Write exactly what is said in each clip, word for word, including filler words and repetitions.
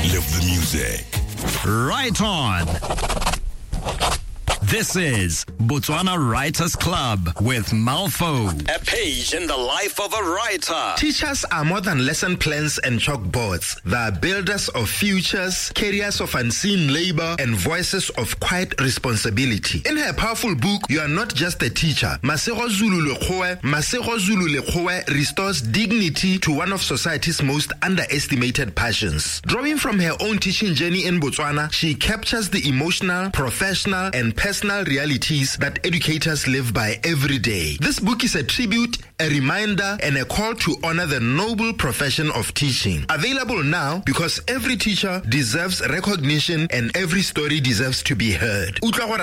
Live the music. Right on. This is Botswana Writers Club with Malfo. A page in the life of a writer. Teachers are more than lesson plans and chalkboards. They are builders of futures, carriers of unseen labor, and voices of quiet responsibility. In her powerful book, You Are Not Just a Teacher, Masego Zulu Lekgoe, Masego Zulu Lekgoe restores dignity to one of society's most underestimated passions. Drawing from her own teaching journey in Botswana, she captures the emotional, professional, and personal realities that educators live by every day. This book is a tribute, a reminder, and a call to honor the noble profession of teaching. Available now because every teacher deserves recognition and every story deserves to be heard.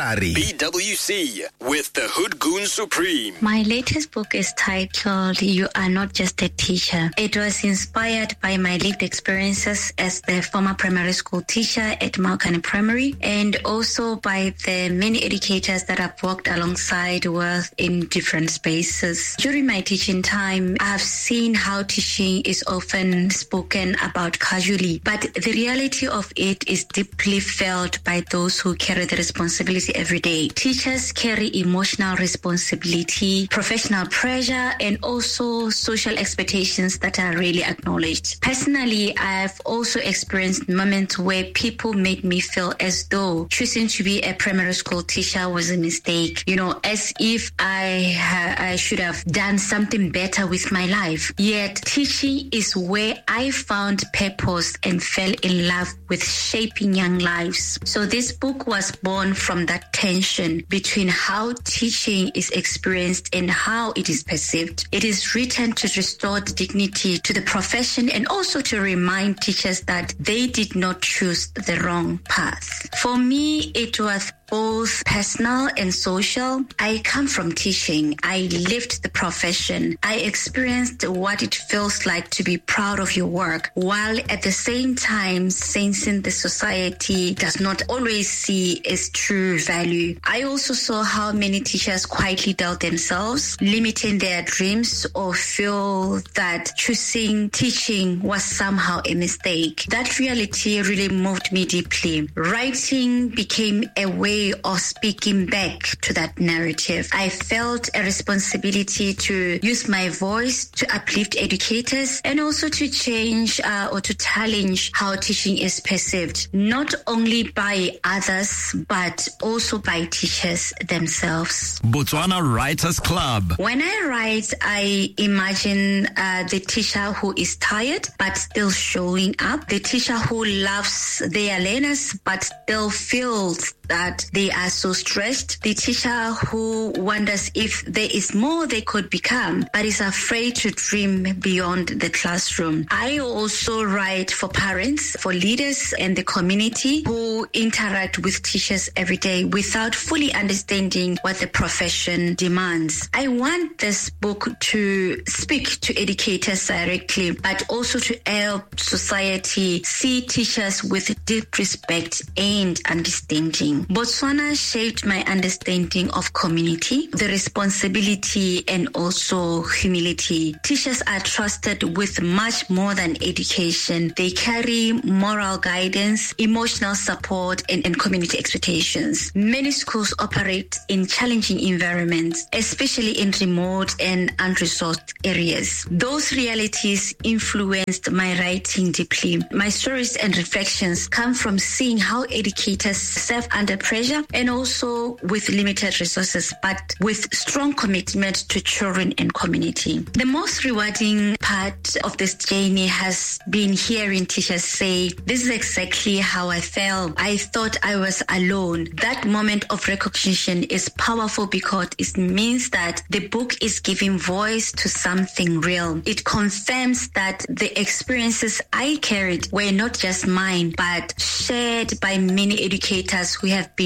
B W C with the Hood Goon Supreme. My latest book is titled You Are Not Just a Teacher. It was inspired by my lived experiences as the former primary school teacher at Maokane Primary, and also by the many educators that I've worked alongside with in different spaces. During my teaching time, I've seen how teaching is often spoken about casually, but the reality of it is deeply felt by those who carry the responsibility every day. Teachers carry emotional responsibility, professional pressure, and also social expectations that are really acknowledged. Personally, I've also experienced moments where people made me feel as though choosing to be a primary school teacher was a mistake, you know, as if I ha- I should have done something better with my life. Yet teaching is where I found purpose and fell in love with shaping young lives. So this book was born from that tension between how teaching is experienced and how it is perceived. It is written to restore dignity to the profession and also to remind teachers that they did not choose the wrong path. For me, it was both personal and social. I come from teaching. I lived the profession. I experienced what it feels like to be proud of your work, while at the same time sensing the society does not always see as true value. I also saw how many teachers quietly doubt themselves, limiting their dreams, or feel that choosing teaching was somehow a mistake. That reality really moved me deeply. Writing became a way of speaking back to that narrative. I felt a responsibility to use my voice to uplift educators and also to change uh, or to challenge how teaching is perceived, not only by others, but also by teachers themselves. Botswana Writers Club. When I write, I imagine uh, the teacher who is tired but still showing up, the teacher who loves their learners but still feels that they are so stressed, the teacher who wonders if there is more they could become, but is afraid to dream beyond the classroom. I also write for parents, for leaders and the community who interact with teachers every day without fully understanding what the profession demands. I want this book to speak to educators directly, but also to help society see teachers with deep respect and understanding. Botswana shaped my understanding of community, the responsibility, and also humility. Teachers are trusted with much more than education. They carry moral guidance, emotional support, and, and community expectations. Many schools operate in challenging environments, especially in remote and unresourced areas. Those realities influenced my writing deeply. My stories and reflections come from seeing how educators serve under pressure and also with limited resources, but with strong commitment to children and community. The most rewarding part of this journey has been hearing teachers say, this is exactly how I felt. I thought I was alone. That moment of recognition is powerful because it means that the book is giving voice to something real. It confirms that the experiences I carried were not just mine, but shared by many educators who have been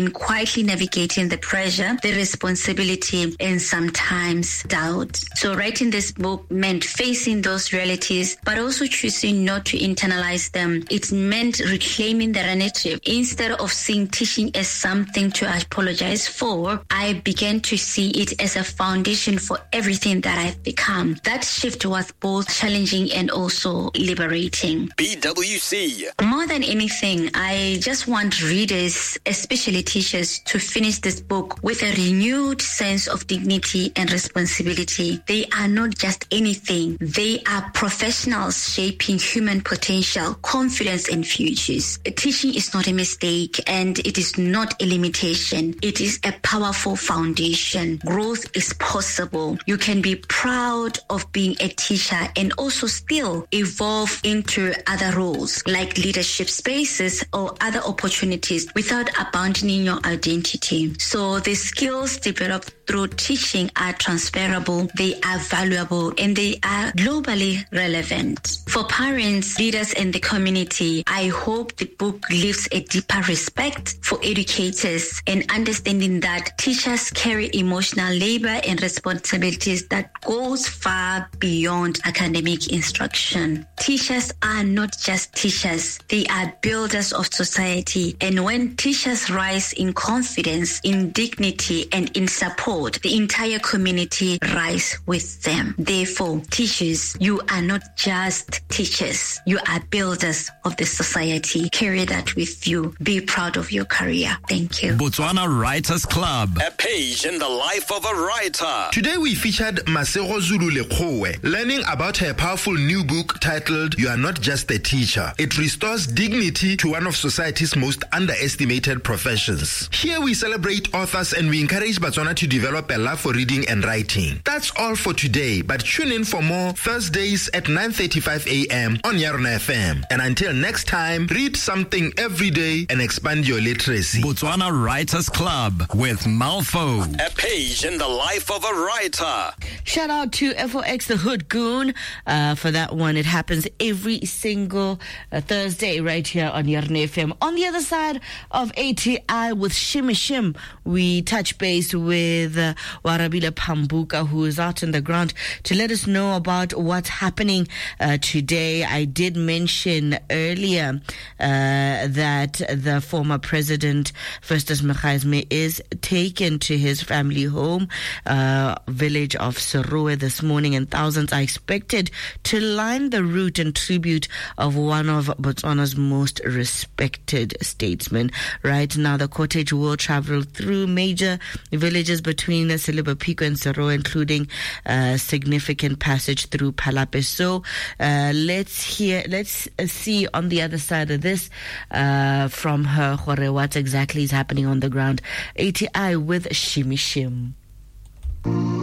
in quietly navigating the pressure, the responsibility, and sometimes doubt. So writing this book meant facing those realities, but also choosing not to internalize them. It meant reclaiming the narrative. Instead of seeing teaching as something to apologize for, I began to see it as a foundation for everything that I've become. That shift was both challenging and also liberating. B W C. More than anything, I just want readers, especially teachers, to finish this book with a renewed sense of dignity and responsibility. They are not just anything. They are professionals shaping human potential, confidence, and futures. Teaching is not a mistake, and it is not a limitation. It is a powerful foundation. Growth is possible. You can be proud of being a teacher and also still evolve into other roles like leadership spaces or other opportunities without abandoning your identity. So the skills developed through teaching are transferable, they are valuable, and they are globally relevant. For parents, leaders, and the community, I hope the book leaves a deeper respect for educators and understanding that teachers carry emotional labor and responsibilities that goes far beyond academic instruction. Teachers are not just teachers, they are builders of society. And when teachers rise in confidence, in dignity, and in support, the entire community rise with them. Therefore, teachers, you are not just teachers, you are builders of the society. Carry that with you. Be proud of your career. Thank you. Botswana Writers Club. A page in the life of a writer. Today we featured Masego Zulu Lekgowe, learning about her powerful new book titled You Are Not Just a Teacher. It restores dignity to one of society's most underestimated professions. Here we celebrate authors and we encourage Botswana to develop a love for reading and writing. That's all for today, but tune in for more Thursdays at nine thirty-five a.m. on Yarona F M. And until next time, read something every day and expand your literacy. Botswana Writers Club with Malfo. A page in the life of a writer. Shout out to F O X, the Hood Goon, uh, for that one. It happens every single uh, Thursday right here on Yarona F M. On the other side of A T I with Shimmy Shim, we touch base with uh, Warabile Pambuka, who is out on the ground to let us know about what's happening uh, today. I did mention earlier uh, that the former president, Festus Mogaisme, is taken to his family home, uh, village of Serowe this morning, and thousands are expected to line the route in tribute of one of Botswana's most respected statesmen. Right now, the cortege will travel through major villages between Siliba Pico and Serowe, including uh, significant passage through Palape. So uh, let's hear, let's see on the other side of this uh, from her, Hore, what exactly is happening on the ground. A T I with Shimmy Shim.